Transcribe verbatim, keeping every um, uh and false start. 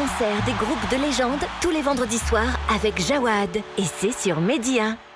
concerts des groupes de légende tous les vendredis soirs avec Jawad. Et c'est sur Média.